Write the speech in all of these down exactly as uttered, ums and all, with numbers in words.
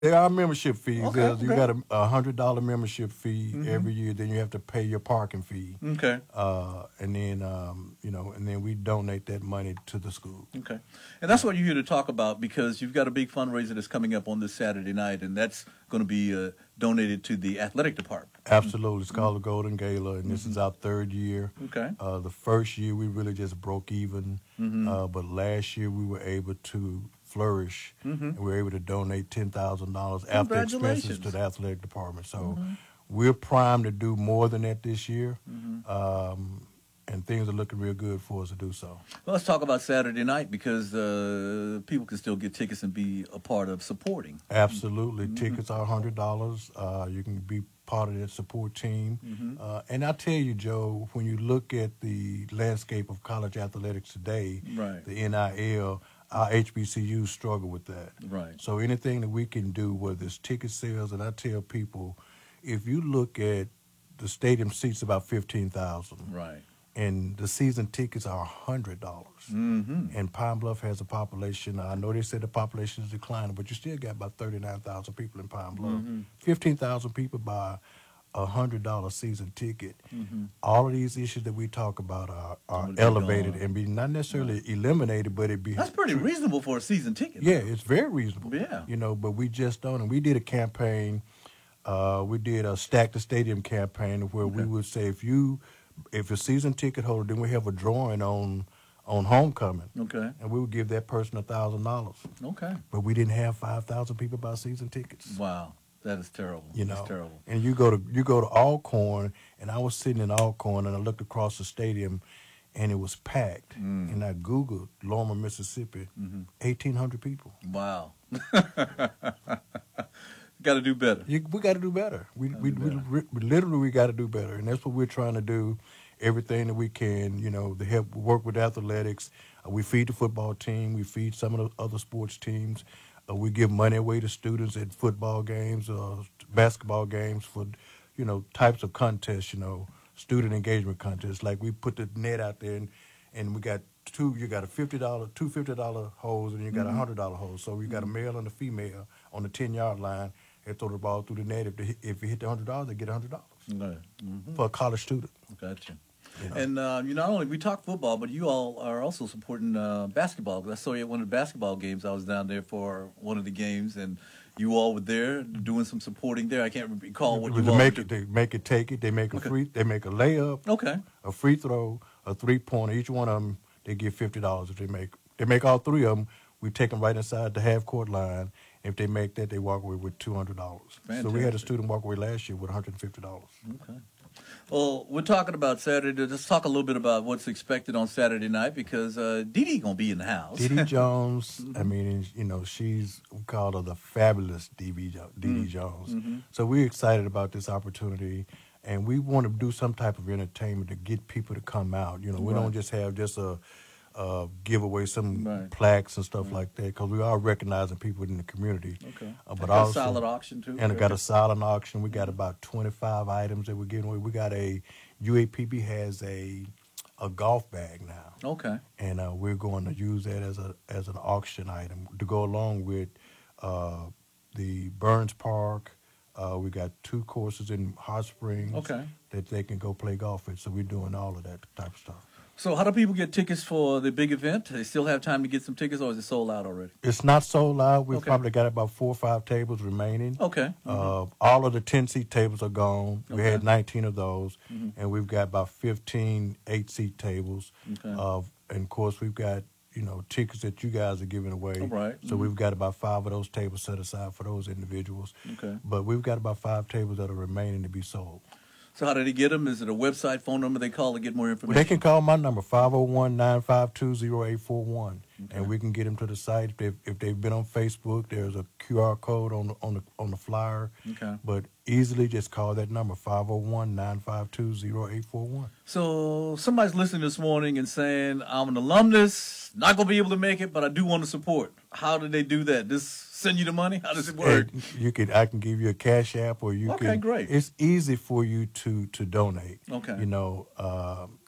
There are membership fees. Okay, There's, you okay. got a, a hundred dollar membership fee Mm-hmm. every year. Then you have to pay your parking fee, Okay. uh, and then um, you know, and then we donate that money to the school. Okay. And that's what you're here to talk about because you've got a big fundraiser that's coming up on this Saturday night, and that's going to be uh, donated to the athletic department. Absolutely, it's called the Golden Gala, and this is our third year. Okay. Uh, the first year we really just broke even, Mm-hmm. uh, but last year we were able to flourish, Mm-hmm. and we were able to donate ten thousand dollars after expenses Congratulations. to the athletic department. So Mm-hmm. we're primed to do more than that this year, Mm-hmm. um, and things are looking real good for us to do so. Well, let's talk about Saturday night because uh, people can still get tickets and be a part of supporting. Absolutely, Mm-hmm. tickets are hundred dollars. Uh, you can be part of that support team, Mm-hmm. uh, and I tell you, Joe, when you look at the landscape of college athletics today, Right. the N I L, our H B C Us struggle with that. Right. So anything that we can do, whether it's ticket sales, and I tell people, if you look at the stadium seats about fifteen thousand, Right. and the season tickets are hundred dollars. Mm-hmm. And Pine Bluff has a population. I know they said the population is declining, but you still got about thirty-nine thousand people in Pine Bluff. Mm-hmm. fifteen thousand people buy a hundred dollar season ticket. Mm-hmm. All of these issues that we talk about are, are Would be elevated gone. and be not necessarily eliminated, but it be That's pretty reasonable for a season ticket. yeah, it's very reasonable. Yeah. You know, but we just don't. And we did a campaign. Uh, we did a Stack the Stadium campaign where we Okay. would say if you, if a season ticket holder, then we have a drawing on on homecoming, Okay. and we would give that person a thousand dollars. Okay. But we didn't have five thousand people buy season tickets. Wow. That is terrible. You That's know, terrible. and you go to you go to Alcorn, and I was sitting in Alcorn, and I looked across the stadium, and it was packed. Mm. And I Googled Loma, Mississippi, Mm-hmm. eighteen hundred people. Wow. Got to do better. You, we got to do better. We, Gotta we, do we, better. we literally we got to do better, and that's what we're trying to do. Everything that we can, you know, to help work with athletics. Uh, we feed the football team. We feed some of the other sports teams. Uh, we give money away to students at football games, uh, basketball games for, you know, types of contests. You know, student engagement contests. Like we put the net out there, and, and we got two. You got a fifty dollar, two fifty dollar holes, and you got a Mhm. hundred dollar holes. So we got a male and a female on the ten yard line. They throw the ball through the net. If they hit, if you hit the hundred dollars, they get a hundred dollars Okay. Mm-hmm. for a college student. Gotcha. You know? And uh, you not only we talk football, but you all are also supporting uh, basketball. 'Cause I saw you at one of the basketball games. I was down there for one of the games, and you all were there doing some supporting there. I can't recall what It you was all to make were it, they make it, take it. They make a Okay. free, they make a layup, Okay. a free throw, a three pointer. Each one of them, they get fifty dollars if they make. They make all three of them. We take them right inside the half court line. If they make that, they walk away with two hundred dollars. So we had a Fantastic. student walk away last year with one hundred and fifty dollars. Okay. Well, we're talking about Saturday. Let's talk a little bit about what's expected on Saturday night because uh, Dee Dee gonna be in the house. Dee Dee Jones, I mean, you know, she's, we call her the fabulous Dee Dee Jo- Dee Dee Jones. Mm-hmm. So we're excited about this opportunity, and we want to do some type of entertainment to get people to come out. You know, we Right. don't just have just a, a give away some Right. plaques and stuff like that, because we are recognizing people in the community. Okay. Uh, but but got also, a solid auction too. and it got a silent auction. We got about twenty-five items that we're giving away. We got a, U A P B has a, a golf bag now. Okay. And uh, we're going to use that as a as an auction item to go along with uh, the Burns Park. Uh, we got two courses in Hot Springs Okay. that they can go play golf at. So we're doing all of that type of stuff. So how do people get tickets for the big event? They still have time to get some tickets, or is it sold out already? It's not sold out. We've Okay. probably got about four or five tables remaining. Okay. Uh, all of the ten-seat tables are gone. We Okay. had nineteen of those, Mhm. and we've got about fifteen eight-seat tables. Okay. Uh, and, of course, we've got, you know, tickets that you guys are giving away. All right. So Mhm. we've got about five of those tables set aside for those individuals. Okay. But we've got about five tables that are remaining to be sold. So how do they get them? Is it a website, phone number they call to get more Well, information? they can call my number, five oh one, nine five two, oh eight four one, Okay. and we can get them to the site. If they've, if they've been on Facebook, there's a Q R code on the, on the, on the flyer. Okay. But easily just call that number, five oh one, nine five two, oh eight four one. So somebody's listening this morning and saying, I'm an alumnus, not going to be able to make it, but I do want to support. How do they do that? Just send you the money? How does it work? You could, I can give you a cash app, or you Okay, can. great. It's easy for you to to donate. Okay. You know, uh,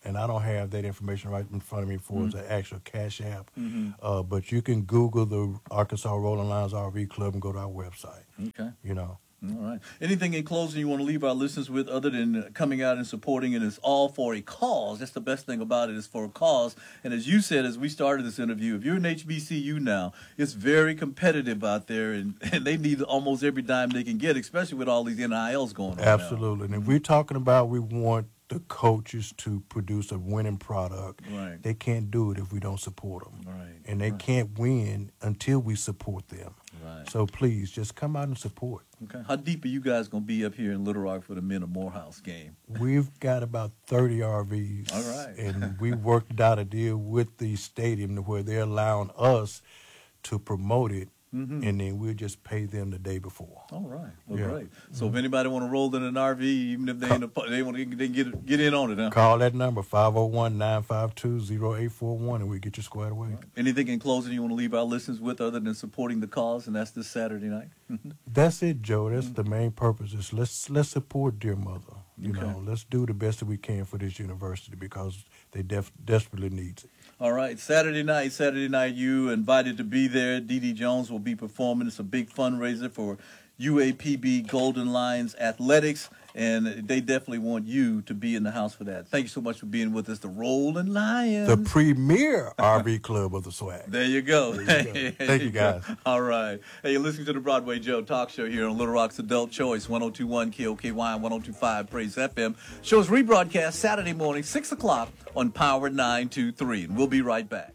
and I don't have that information right in front of me for Mm-hmm. the actual Cash App, Mm-hmm. uh, but you can Google the Arkansas Rolling Lions R V Club and go to our website. Okay. You know. All right. Anything in closing you want to leave our listeners with other than coming out and supporting it? It's all for a cause. That's the best thing about it, is for a cause. And as you said, as we started this interview, if you're an H B C U now, it's very competitive out there, and, and they need almost every dime they can get, especially with all these N I Ls going on now. Absolutely. And if we're talking about we want the coaches to produce a winning product, Right. they can't do it if we don't support them. Right. And they right. can't win until we support them. Right. So please, just come out and support. Okay. How deep are you guys going to be up here in Little Rock for the Men of Morehouse game? We've got about thirty R Vs. All right. And we worked out a deal with the stadium to where they're allowing us to promote it, Mm-hmm. and then we'll just pay them the day before. All right. Well, Yeah. great. So if anybody want to roll in an R V, even if they ain't a, they want to they can get get in on it, huh? Call that number, five oh one, nine five two, oh eight four one, and we'll get you squared away. Anything in closing you want to leave our listeners with other than supporting the cause, and that's this Saturday night? That's it, Joe. That's the main purpose. Is let's let's support Dear Mother. You Okay. know, let's do the best that we can for this university because they def- desperately needs it. All right, Saturday night, Saturday night, you invited to be there. Dee Dee Jones will be performing. It's a big fundraiser for U A P B Golden Lions Athletics, and they definitely want you to be in the house for that. Thank you so much for being with us, the Rolling Lions. The premier R V club of the swag. There you go. There you go. Thank you, guys. All right. Hey, you're listening to the Broadway Joe Talk Show here on Little Rock's Adult Choice, one oh two point one K O K Y and one oh two point five Praise F M. Show's rebroadcast Saturday morning, six o'clock on Power nine two three. And we'll be right back.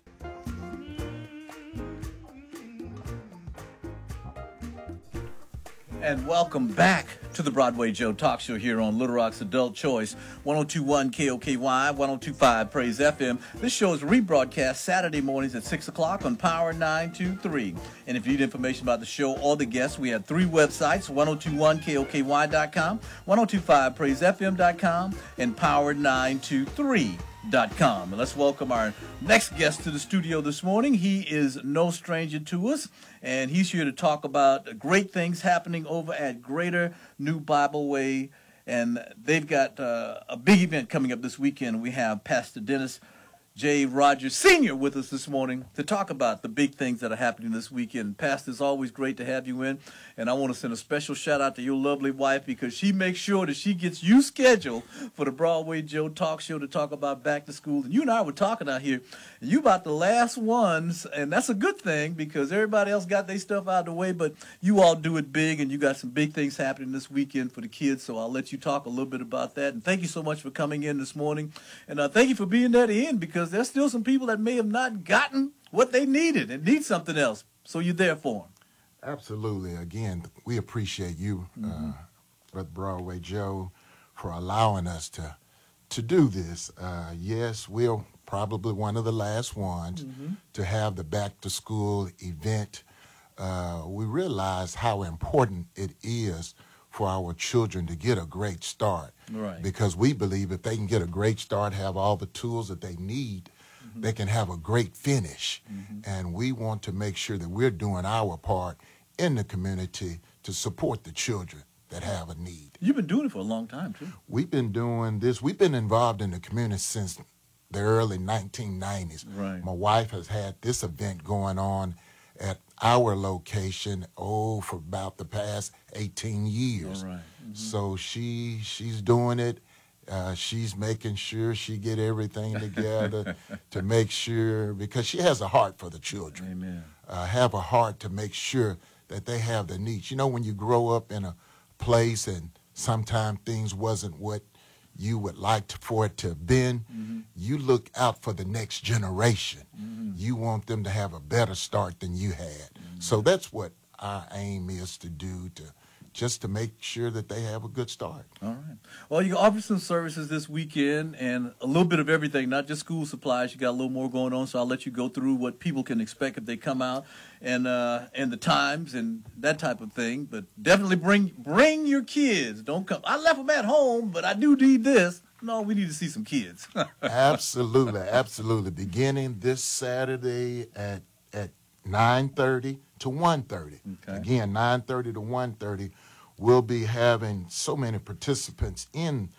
And welcome back to the Broadway Joe Talk Show here on Little Rock's Adult Choice, one oh two point one K O K Y, one oh two point five Praise F M. This show is rebroadcast Saturday mornings at six o'clock on Power nine two three. And if you need information about the show or the guests, we have three websites, ten twenty-one K O K Y dot com, ten twenty-five Praise F M dot com, and Power nine two three dot com. And let's welcome our next guest to the studio this morning. He is no stranger to us, and he's here to talk about great things happening over at Greater New Bible Way. And they've got uh, a big event coming up this weekend. We have Pastor Dennis J. Rogers Senior with us this morning to talk about the big things that are happening this weekend. Pastor, it's always great to have you in, and I want to send a special shout out to your lovely wife because she makes sure that she gets you scheduled for the Broadway Joe Talk Show to talk about back to school. And you and I were talking out here, and you about the last ones, and that's a good thing because everybody else got their stuff out of the way, but you all do it big, and you got some big things happening this weekend for the kids, so I'll let you talk a little bit about that. And thank you so much for coming in this morning, and uh, thank you for being there at the end because there's still some people that may have not gotten what they needed and need something else. So you're there for them. Absolutely. Again, we appreciate you, Mm-hmm. uh, Brother Broadway Joe, for allowing us to to do this. Uh, yes, we're probably one of the last ones Mm-hmm. to have the back to school event. Uh, we realize how important it is for our children to get a great start. Right. Because we believe if they can get a great start, have all the tools that they need, mm-hmm. they can have a great finish. Mm-hmm. And we want to make sure that we're doing our part in the community to support the children that have a need. You've been doing it for a long time, too. We've been doing this. We've been involved in the community since the early nineteen nineties. Right. My wife has had this event going on at our location, oh, for about the past eighteen years. All right. Mm-hmm. So she she's doing it. Uh, she's making sure she get everything together to make sure, because she has a heart for the children. Amen. Uh, have a heart to make sure that they have the needs. You know, when you grow up in a place and sometimes things wasn't what you would like to, for it to have been, Mm-hmm. you look out for the next generation. Mm-hmm. You want them to have a better start than you had. Mm-hmm. So that's what our aim is to do, to just to make sure that they have a good start. All right. Well, you offer some services this weekend and a little bit of everything, not just school supplies. You got a little more going on, so I'll let you go through what people can expect if they come out and uh, and the times and that type of thing. But definitely bring bring your kids. Don't come. I left them at home, but I do need this. No, we need to see some kids. Absolutely, absolutely. Beginning this Saturday at at nine thirty to one thirty. Okay. Again, nine thirty to one thirty. We'll be having so many participants in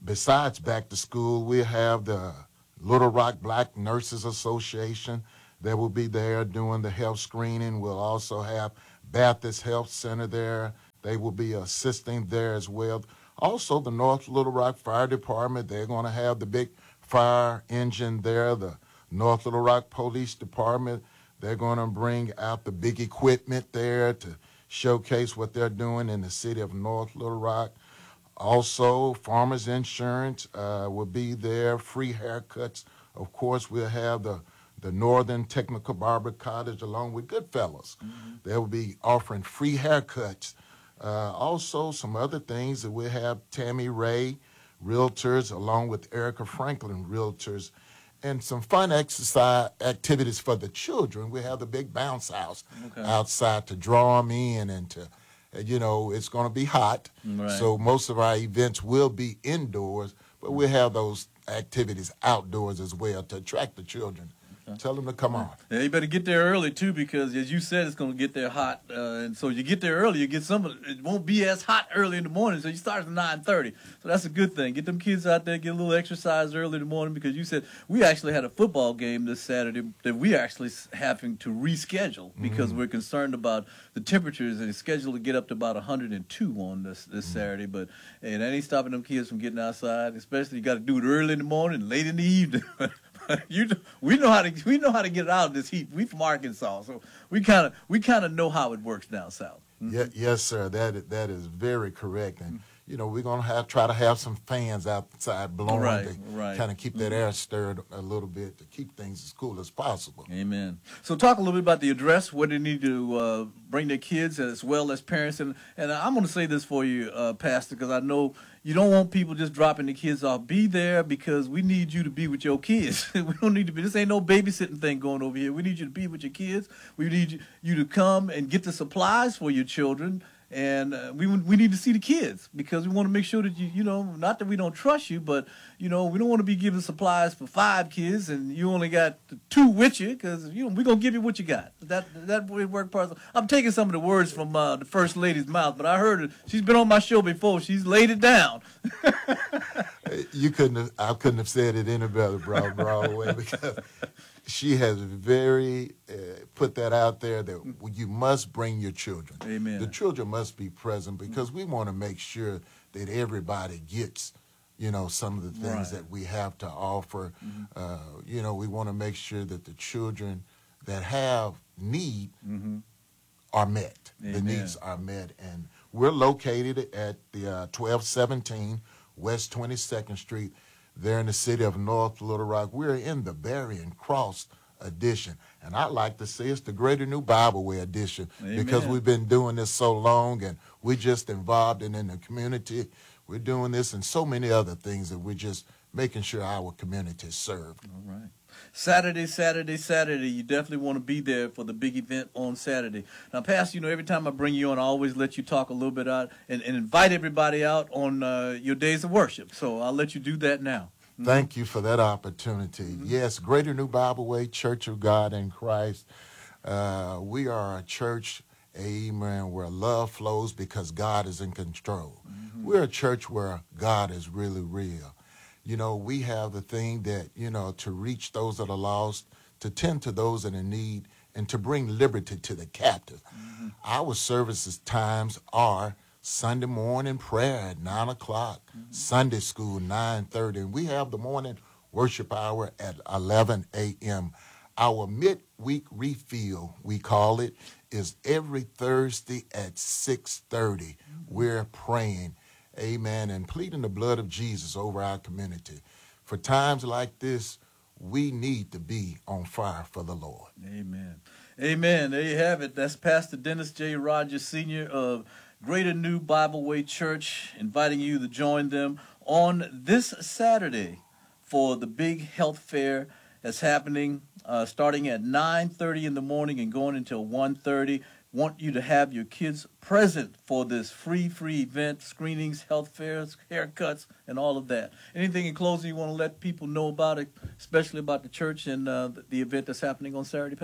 Besides back to school, we have the Little Rock Black Nurses Association that will be there doing the health screening. We'll also have Baptist Health Center there. They will be assisting there as well. Also, the North Little Rock Fire Department, they're going to have the big fire engine there. The North Little Rock Police Department, they're going to bring out the big equipment there to showcase what they're doing in the city of North Little Rock. Also, Farmers Insurance uh, will be there, free haircuts. Of course, we'll have the, the Northern Technical Barber Cottage along with Goodfellas. Mm-hmm. They will be offering free haircuts. Uh, also, some other things that we have Tammy Ray Realtors along with Erica Franklin Realtors, and some fun exercise activities for the children. We have the big bounce house okay. outside to draw them in and to, you know, it's going to be hot. Right. So most of our events will be indoors, but we'll have those activities outdoors as well to attract the children. Tell them to come on. Yeah, you better get there early, too, because as you said, it's going to get there hot. Uh, and so you get there early, you get some of it. It won't be as hot early in the morning, so you start at nine thirty. So that's a good thing. Get them kids out there, get a little exercise early in the morning, because you said we actually had a football game this Saturday that we actually having to reschedule because mm-hmm. we're concerned about the temperatures, and it's scheduled to get up to about one hundred two on this, this mm-hmm. Saturday. But hey, that ain't stopping them kids from getting outside, especially you got to do it early in the morning, late in the evening. You, we know how to we know how to get out of this heat. We from Arkansas, so we kind of we kind of know how it works down south. Mm-hmm. Yeah, yes, sir. That that is very correct, and you know we're gonna have try to have some fans outside blowing right, to right. kind of keep that mm-hmm. air stirred a little bit to keep things as cool as possible. Amen. So talk a little bit about the address, what they need to uh, bring their kids as well as parents, and and I'm going to say this for you, uh, Pastor, because I know. You don't want people just dropping the kids off. Be there because we need you to be with your kids. We don't need to be. This ain't no babysitting thing going over here. We need you to be with your kids. We need you, you to come and get the supplies for your children. And uh, we we need to see the kids because we want to make sure that you, you know, not that we don't trust you, but, you know, we don't want to be giving supplies for five kids and you only got two with you because, you know, we're going to give you what you got. That that would work part. I'm taking some of the words from uh, the First Lady's mouth, but I heard it. She's been on my show before. She's laid it down. You couldn't have, I couldn't have said it any better, Broad Broadway, because she has very uh, put that out there that you must bring your children. Amen. The children must be present because we want to make sure that everybody gets, you know, some of the things right. that we have to offer. Mm-hmm. Uh, you know, we want to make sure that the children that have need mm-hmm. are met. Amen. The needs are met. And we're located at the uh, twelve seventeen West twenty-second Street. There in the city of North Little Rock. We're in the Berrien Cross edition. And I like to say it's the Greater New Bible Way edition. Amen. Because we've been doing this so long and we're just involved in, in the community. We're doing this and so many other things that we're just making sure our community is served. All right. Saturday, Saturday, Saturday. You definitely want to be there for the big event on Saturday. Now, Pastor, you know, every time I bring you on, I always let you talk a little bit out and, and invite everybody out on uh, your days of worship. So I'll let you do that now. Mm-hmm. Thank you for that opportunity. Mm-hmm. Yes, Greater New Bible Way, Church of God in Christ. Uh, we are a church, amen, where love flows because God is in control. Mm-hmm. We're a church where God is really real. You know, we have the thing that, you know, to reach those that are lost, to tend to those in need, and to bring liberty to the captive. Mm-hmm. Our services times are Sunday morning prayer at nine o'clock, mm-hmm. Sunday school nine thirty, and we have the morning worship hour at eleven a.m. Our midweek refill, we call it, is every Thursday at six thirty. Mm-hmm. We're praying. Amen, and pleading the blood of Jesus over our community. For times like this, we need to be on fire for the Lord. Amen. Amen. There you have it. That's Pastor Dennis J. Rogers, Senior of Greater New Bible Way Church, inviting you to join them on this Saturday for the big health fair that's happening uh, starting at nine thirty in the morning and going until one thirty. Want you to have your kids present for this free, free event, screenings, health fairs, haircuts, and all of that. Anything in closing you want to let people know about it, especially about the church and uh, the event that's happening on Saturday, Pastor?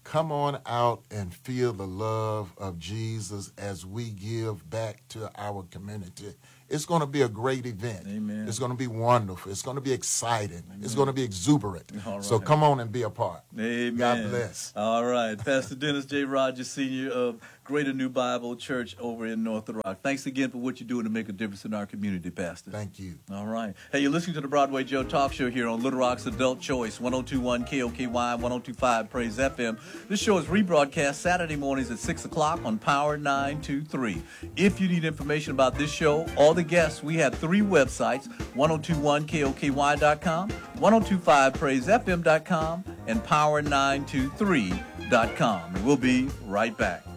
Come on out and feel the love of Jesus as we give back to our community. It's going to be a great event. Amen. It's going to be wonderful. It's going to be exciting. Amen. It's going to be exuberant. All right. So come on and be a part. Amen. God bless. All right. Pastor Dennis J. Rogers, Senior of Greater New Bible Church over in North Little Rock. Thanks again for what you're doing to make a difference in our community, Pastor. Thank you. All right. Hey, you're listening to the Broadway Joe Talk Show here on Little Rock's Adult Choice, one oh two point one K O K Y, one oh two point five Praise F M. This show is rebroadcast Saturday mornings at six o'clock on Power nine two three. If you need information about this show, all the guests, we have three websites, ten twenty-one K O K Y dot com, ten twenty-five Praise F M dot com, and Power nine two three dot com. We'll be right back.